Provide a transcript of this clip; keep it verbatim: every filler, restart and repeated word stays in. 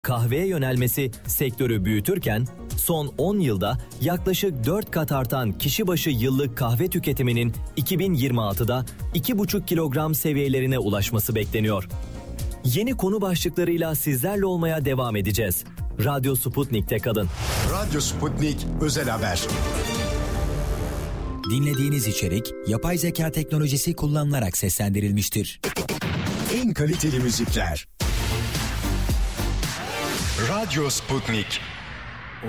Kahveye yönelmesi sektörü büyütürken son on yılda yaklaşık dört kat artan kişi başı yıllık kahve tüketiminin iki bin yirmi altıda iki buçuk kilogram seviyelerine ulaşması bekleniyor. Yeni konu başlıklarıyla sizlerle olmaya devam edeceğiz. Radyo Sputnik'te kalın. Radyo Sputnik Özel Haber. Dinlediğiniz içerik yapay zeka teknolojisi kullanılarak seslendirilmiştir. En kaliteli müzikler. Radyo Sputnik.